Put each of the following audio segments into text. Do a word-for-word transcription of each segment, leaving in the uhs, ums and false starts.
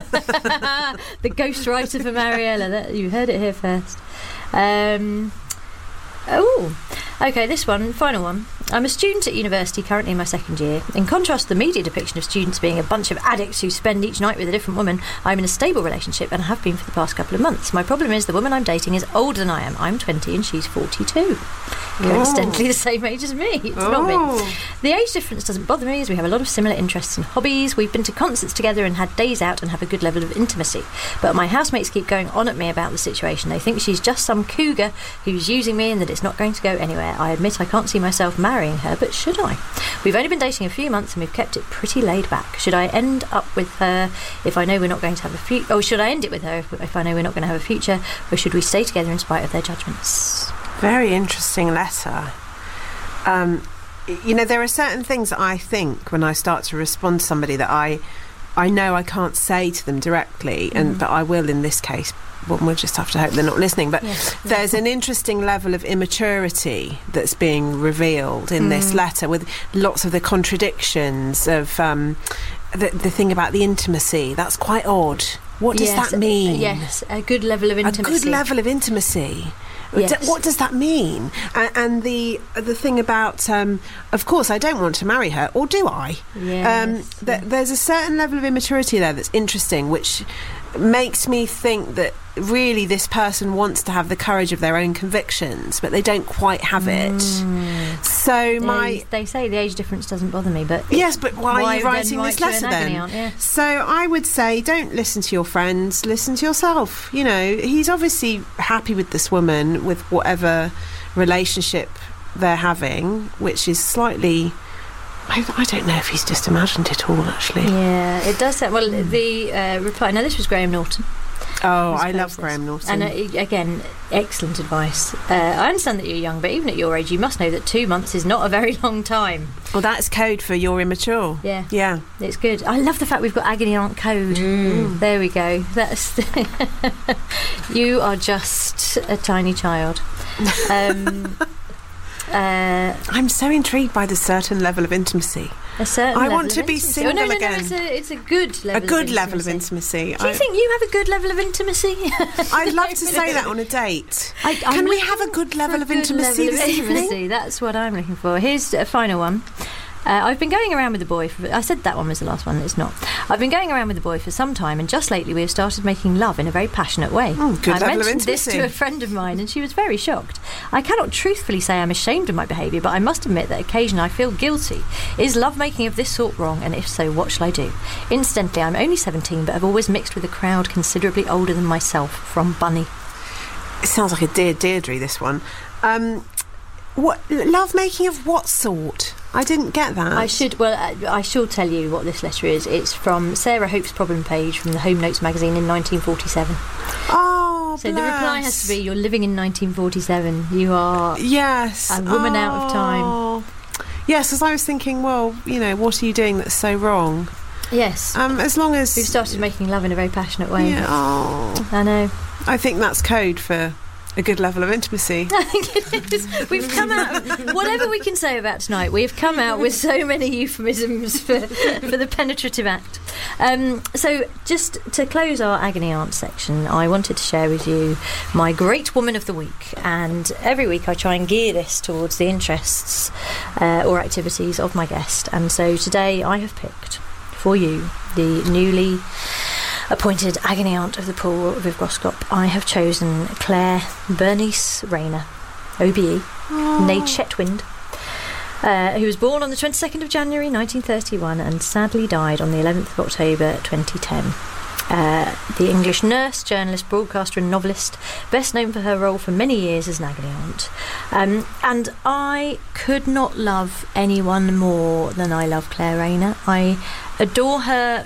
The ghostwriter for Mariella. That, you heard it here first. Um, oh, okay, this one, final one. I'm a student at university, currently in my second year. In contrast to the media depiction of students being a bunch of addicts who spend each night with a different woman, I'm in a stable relationship and have been for the past couple of months. My problem is the woman I'm dating is older than I am. I'm twenty and she's forty-two. Coincidentally the same age as me. It's Oh. not me. The age difference doesn't bother me as we have a lot of similar interests and hobbies. We've been to concerts together and had days out and have a good level of intimacy. But my housemates keep going on at me about the situation. They think she's just some cougar who's using me and that it's not going to go anywhere. I admit I can't see myself marrying her, but should I? We've only been dating a few months and we've kept it pretty laid back. Should I end up with her if I know we're not going to have a future? Or should I end it with her if, if I know we're not going to have a future? Or should we stay together in spite of their judgments? Very interesting letter. Um, you know, there are certain things that I think when I start to respond to somebody that I I know I can't say to them directly, and Mm. but I will in this case. Well, we'll just have to hope they're not listening. But Yes. there's an interesting level of immaturity that's being revealed in this Mm. letter, with lots of the contradictions of um, the, the thing about the intimacy. That's quite odd. What does Yes, that mean? uh, yes, a good level of intimacy. A good level of intimacy. Yes. D- What does that mean? And, and the the thing about, um, of course, I don't want to marry her, or do I? Yes. Um, th- there's a certain level of immaturity there that's interesting, which makes me think that really this person wants to have the courage of their own convictions, but they don't quite have it. Mm. So my... They, they say the age difference doesn't bother me, but Yes, but why, why are you then writing write this to an letter agony then? aunt, yeah. So I would say don't listen to your friends, listen to yourself. You know, he's obviously happy with this woman, with whatever relationship they're having, which is slightly... I, I don't know if he's just imagined it all, actually. yeah, it does sound... Well, the uh, reply... Now, this was Graham Norton. Oh, His I love process. Graham Norton. And uh, again, excellent advice. Uh, I understand that you're young, but even at your age, you must know that two months is not a very long time. Well, that's code for you're immature. Yeah. Yeah. It's good. I love the fact we've got agony aunt code. Mm. There we go. That's you are just a tiny child. Um, uh, I'm so intrigued by the certain level of intimacy. a certain I level want of to be intimacy. single oh, no, no, again. No, it's a, it's a good level A good of level of intimacy. intimacy. Do you I- think you have a good level of intimacy? I'd love to say that on a date. I, I'm Can we looking have a good for level a of good intimacy level of this evening? intimacy. That's what I'm looking for. Here's a final one. Uh, I've been going around with the boy for... I said that one was the last one. It's not. I've been going around with the boy for some time, and just lately we have started making love in a very passionate way. Mm, good I level of mentioned this intimacy. to a friend of mine, and she was very shocked. I cannot truthfully say I'm ashamed of my behaviour, but I must admit that occasionally I feel guilty. Is lovemaking of this sort wrong, and if so, what shall I do? Incidentally, I'm only seventeen, but have always mixed with a crowd considerably older than myself. From Bunny. It sounds like a Dear Deirdre, this one. Um, what love making of what sort? I didn't get that. I should well uh, I shall tell you what this letter is. It's from Sarah Hope's problem page from the Home Notes magazine in nineteen forty-seven. Oh, So the reply has to be, you're living in nineteen forty-seven. You are yes, a woman out of time. Oh. Yes, as I was thinking, well, you know, what are you doing that's so wrong? Yes. Um, as long as We've started making love in a very passionate way. Yeah, oh, I know. I think that's code for a good level of intimacy. I think it is. We've come out, whatever we can say about tonight, we've come out with so many euphemisms for, for the penetrative act. Um, so just to close our Agony Aunt section, I wanted to share with you my Great Woman of the Week. And every week I try and gear this towards the interests uh, or activities of my guest. And so today I have picked for you the newly appointed Agony Aunt of the Pool of Ivgroscop. I have chosen Claire Bernice Rayner, O B E, Oh. née Chetwynd, uh, who was born on the twenty-second of January nineteen thirty-one and sadly died on the eleventh of October twenty ten. Uh, the English nurse, journalist, broadcaster and novelist, best known for her role for many years as an Agony Aunt. Um, and I could not love anyone more than I love Claire Rayner. I adore her.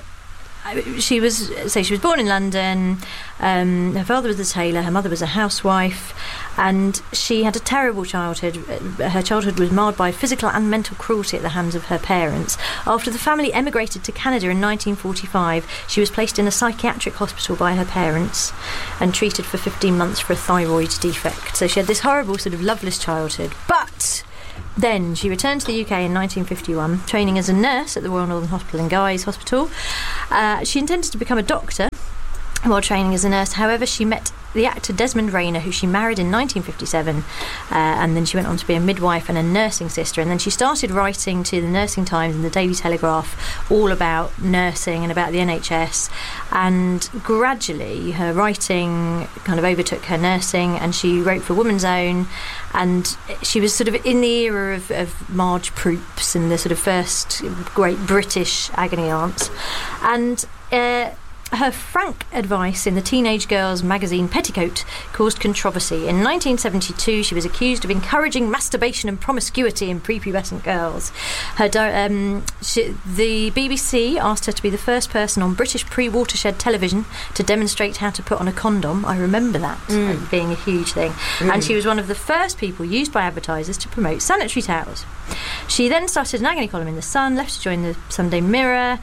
She was so she was born in London. Um, her father was a tailor, her mother was a housewife, and she had a terrible childhood. Her childhood was marred by physical and mental cruelty at the hands of her parents. After the family emigrated to Canada in nineteen forty-five, she was placed in a psychiatric hospital by her parents and treated for fifteen months for a thyroid defect. So she had this horrible sort of loveless childhood. But then she returned to the U K in nineteen fifty-one, training as a nurse at the Royal Northern Hospital and Guy's Hospital. Uh, she intended to become a doctor while training as a nurse. However, she met the actor Desmond Rayner, who she married in nineteen fifty-seven, uh, and then she went on to be a midwife and a nursing sister, and then she started writing to the Nursing Times and the Daily Telegraph all about nursing and about the N H S, and gradually her writing kind of overtook her nursing, and she wrote for Woman's Own, and she was sort of in the era of, of Marge Proops and the sort of first great British agony aunts, and uh, her frank advice in the teenage girls' magazine Petticoat caused controversy. In nineteen seventy-two, she was accused of encouraging masturbation and promiscuity in prepubescent girls. Her di- um, she, the B B C asked her to be the first person on British pre-watershed television to demonstrate how to put on a condom. I remember that mm. being a huge thing. Mm. And she was one of the first people used by advertisers to promote sanitary towels. She then started an agony column in The Sun, left to join the Sunday Mirror,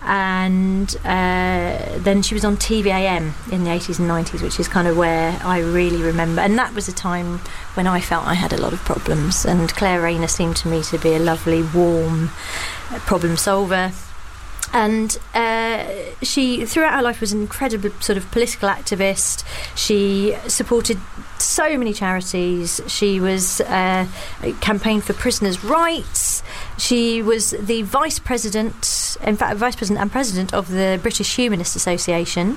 and uh, then she was on T V A M in the eighties and nineties, which is kind of where I really remember, and that was a time when I felt I had a lot of problems, and Claire Rayner seemed to me to be a lovely, warm problem solver. And uh, she, throughout her life, was an incredible sort of political activist. She supported so many charities. She was uh, campaigned for prisoners' rights. She was the vice president, in fact, vice president and president of the British Humanist Association,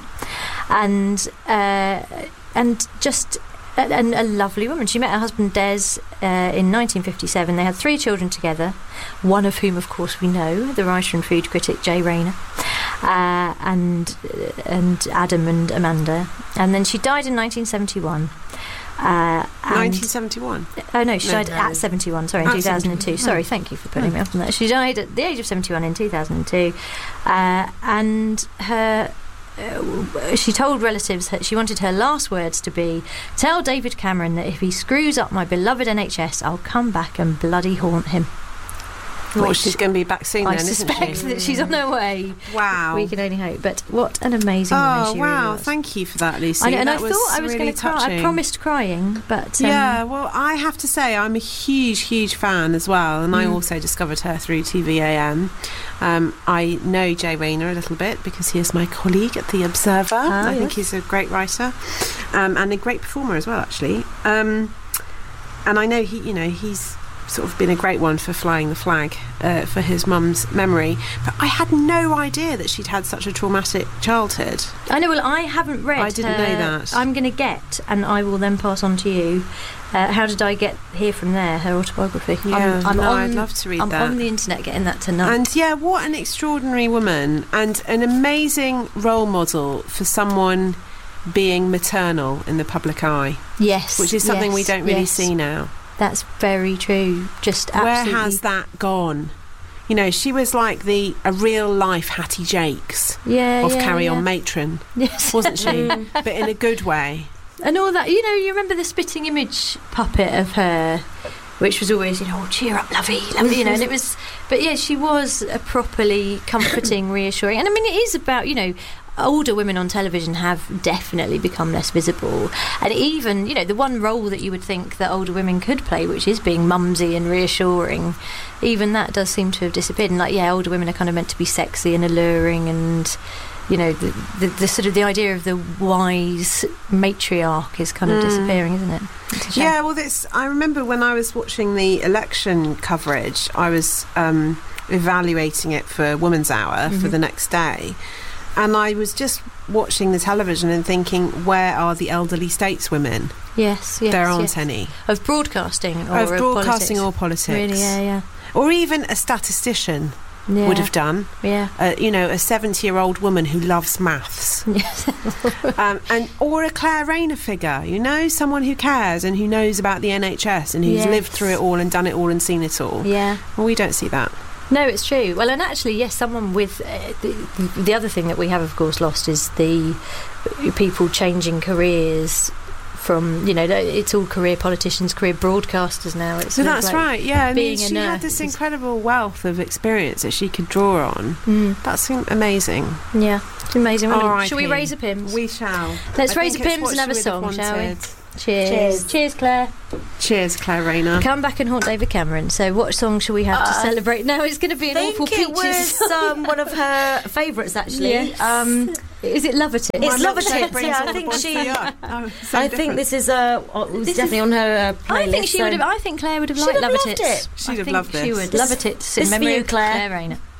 and uh, and just. And a lovely woman. She met her husband Des uh, in nineteen fifty-seven. They had three children together, one of whom, of course, we know, the writer and food critic Jay Rayner, uh, and and Adam and Amanda. And then she died in nineteen seventy-one. Uh, nineteen seventy-one? Oh no, she no, died no. at seventy-one, sorry, in at two thousand two. seventy-one. Sorry, thank you for putting oh. me up on that. She died at the age of seventy-one in two thousand two, uh, and her... Uh, she told relatives that she wanted her last words to be, "Tell David Cameron that if he screws up my beloved N H S, I'll come back and bloody haunt him." Well, Which she's going to be back soon I then, isn't she? suspect that she's on her way. Wow. We can only hope. But what an amazing oh, woman she wow. really was. Thank you for that, Lucy. I know, and that I was thought I was really going to cry. I promised crying, but... Um, yeah, well, I have to say I'm a huge, huge fan as well, and mm. I also discovered her through T V A M. Um, I know Jay Rayner a little bit because he is my colleague at The Observer. Ah, I yes. think he's a great writer um, and a great performer as well, actually. Um, and I know he, you know, he's sort of been a great one for flying the flag uh, for his mum's memory, but I had no idea that she'd had such a traumatic childhood. I know. Well, I haven't read. I didn't her, know that. I'm going to get, and I will then pass on to you. Uh, how did I get here from there? Her autobiography. Yeah, I'm, I'm no, on, I'd love to read I'm that. I'm on the internet getting that tonight. And yeah, what an extraordinary woman, and an amazing role model for someone being maternal in the public eye. Yes, which is something yes, we don't really yes. see now. That's very true. Just absolutely. Where has that gone? You know, she was like the a real life Hattie Jakes yeah, of yeah, Carry yeah. On Matron, yes. wasn't she? But in a good way. And all that, you know, you remember the spitting image puppet of her, which was always, you know, oh, cheer up, lovey, lovey, you know, and it was, but yeah, she was a properly comforting, reassuring, and I mean, it is about, you know, older women on television have definitely become less visible, and even, you know, the one role that you would think that older women could play, which is being mumsy and reassuring, even that does seem to have disappeared. And like, yeah, older women are kind of meant to be sexy and alluring, and you know, the, the, the sort of the idea of the wise matriarch is kind of mm. disappearing, isn't it? Yeah, well, this, I remember when I was watching the election coverage, I was um, evaluating it for Woman's Hour mm-hmm. for the next day, and I was just watching the television and thinking, where are the elderly stateswomen? Yes, yes. There aren't yes. any. Of broadcasting or of broadcasting politics. or politics. Really, yeah, yeah. Or even a statistician. Yeah. Would have done. Yeah. Uh, you know, a seventy-year-old woman who loves maths. Yes. um, and or a Claire Rayner figure, you know, someone who cares and who knows about the N H S and who's yes. lived through it all and done it all and seen it all. Yeah. Well, we don't see that. No, it's true. Well, and actually, yes, someone with... Uh, the, the other thing that we have, of course, lost is the people changing careers from, you know, it's all career politicians, career broadcasters now. It's so that's like right, yeah. I being mean, a she nurse had this incredible wealth of experience that she could draw on. Mm. That's amazing. Yeah, it's amazing. All right, shall we raise a pims? We shall. Let's I raise a think it's pims what and have a she would have song, shall we? wanted. Cheers. Cheers. Cheers, Claire. Cheers, Claire Rayner. Come back and haunt David Cameron. So what song shall we have to Uh, celebrate? No, it's going to be an I think awful it Peaches. was um, one of her favourites, actually. Yes. Um, Is it Love It? It's My Love It. milkshake brings Yeah, all I the think boys she. to the eye. Oh, so I think different. this is uh, it was This definitely is- on her uh, playlist. I think she so- would have. I think Claire would have She'd liked have Love loved It. it. She'd I have think loved She this. would This- Love It. In this for memory you, of Claire. Claire Rayner.